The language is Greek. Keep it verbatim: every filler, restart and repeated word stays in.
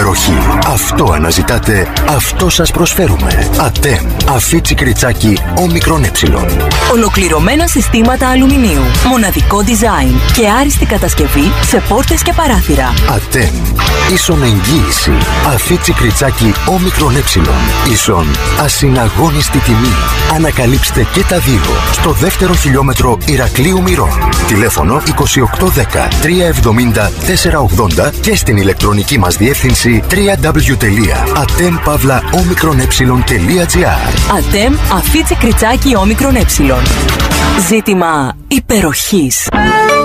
υπεροχή. Αυτό αναζητάτε, αυτό σας προσφέρουμε. ΑΤΕΜ. Αφίτσι κριτσάκι όμικρον ε. Ολοκληρωμένα συστήματα αλουμινίου. Μοναδικό design και άριστη κατασκευή σε πόρτες και παράθυρα. ΑΤΕΜ. Ίσον εγγύηση. Αφίτσι κριτσάκι όμικρον ε. Ίσον ασυναγώνιστη τιμή. Ανακαλύψτε και τα δύο στο δεύτερο χιλιόμετρο Ηρακλείου Μυρών. Τηλέφωνο είκοσι οκτώ δέκα τριακόσια εβδομήντα τέσσερα ογδόντα και στην ηλεκτρονική μας διεύθυνση double-u double-u double-u τελεία atem pavla omicron ε τελεία gr. ΑΤΕΜ Αφίτσι κριτσάκι όμικρον ε. Ζήτημα υπεροχής.